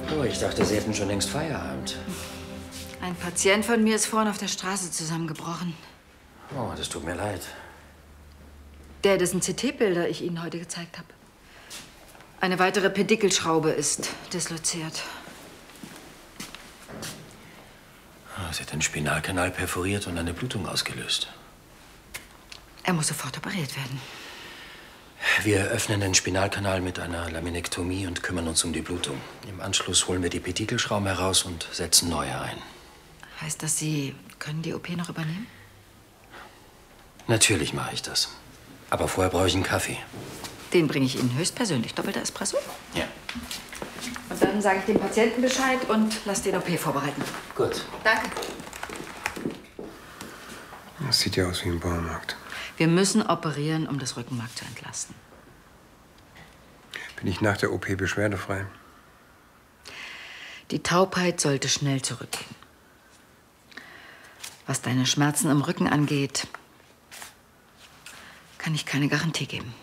Oh, ich dachte, Sie hätten schon längst Feierabend. Ein Patient von mir ist vorhin auf der Straße zusammengebrochen. Oh, das tut mir leid. Dessen CT-Bilder ich Ihnen heute gezeigt habe. Eine weitere Pedikelschraube ist disloziert. Sie hat den Spinalkanal perforiert und eine Blutung ausgelöst. Er muss sofort operiert werden. Wir öffnen den Spinalkanal mit einer Laminektomie und kümmern uns um die Blutung. Im Anschluss holen wir die Pedikelschrauben heraus und setzen neue ein. Heißt das, Sie können die OP noch übernehmen? Natürlich mache ich das. Aber vorher brauche ich einen Kaffee. Den bringe ich Ihnen höchstpersönlich. Doppelter Espresso? Ja. Und dann sage ich dem Patienten Bescheid und lasse den OP vorbereiten. Gut. Danke. Das sieht ja aus wie ein Baumarkt. Wir müssen operieren, um das Rückenmark zu entlasten. Bin ich nach der OP beschwerdefrei? Die Taubheit sollte schnell zurückgehen. Was deine Schmerzen im Rücken angeht, kann ich keine Garantie geben.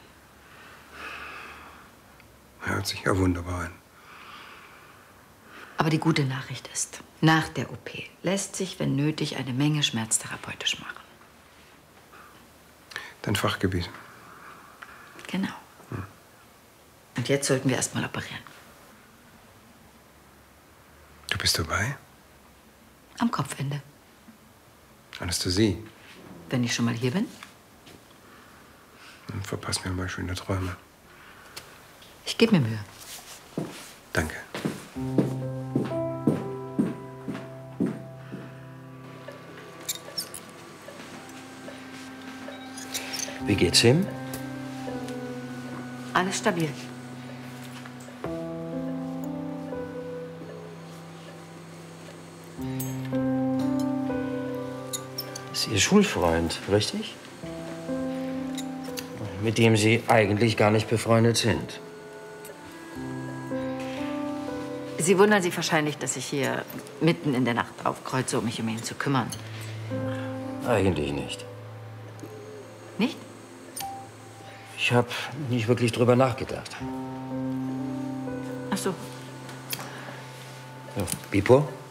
Hört sich ja wunderbar an. Aber die gute Nachricht ist, nach der OP lässt sich, wenn nötig, eine Menge schmerztherapeutisch machen. Dein Fachgebiet. Genau. Und jetzt sollten wir erst mal operieren. Du bist dabei? Am Kopfende. Anästhesie. Wenn ich schon mal hier bin. Dann verpass mir mal schöne Träume. Ich gebe mir Mühe. Danke. Wie geht's ihm? Alles stabil. Das ist Ihr Schulfreund, richtig? Mit dem Sie eigentlich gar nicht befreundet sind. Sie wundern sich wahrscheinlich, dass ich hier mitten in der Nacht aufkreuze, um mich um ihn zu kümmern. Eigentlich nicht. Nicht? Ich habe nicht wirklich drüber nachgedacht. Ach so. Ja. Bipo?